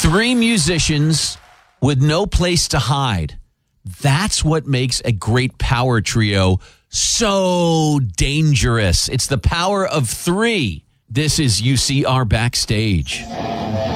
Three musicians with no place to hide. That's what makes a great power trio so dangerous. It's the power of three. This is UCR Backstage.